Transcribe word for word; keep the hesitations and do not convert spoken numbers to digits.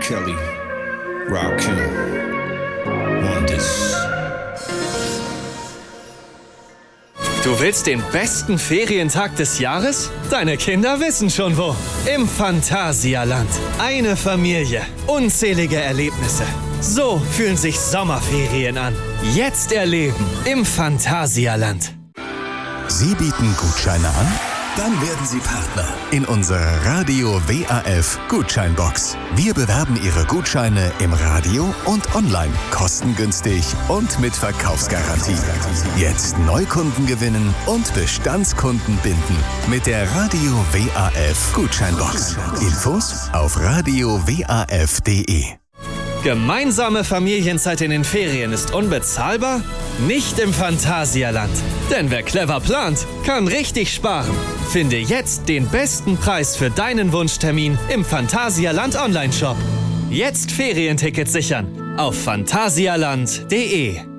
Kelly, Rakim, Wonders. Du willst den besten Ferientag des Jahres? Deine Kinder wissen schon wo. Im Phantasialand. Eine Familie. Unzählige Erlebnisse. So fühlen sich Sommerferien an. Jetzt erleben im Phantasialand. Sie bieten Gutscheine an? Dann werden Sie Partner in unserer Radio W A F Gutscheinbox. Wir bewerben Ihre Gutscheine im Radio und online, kostengünstig und mit Verkaufsgarantie. Jetzt Neukunden gewinnen und Bestandskunden binden mit der Radio W A F Gutscheinbox. Infos auf radio w a f punkt d e. Gemeinsame Familienzeit in den Ferien ist unbezahlbar? Nicht im Phantasialand. Denn wer clever plant, kann richtig sparen. Finde jetzt den besten Preis für deinen Wunschtermin im Phantasialand Online-Shop. Jetzt Ferientickets sichern auf phantasialand punkt d e.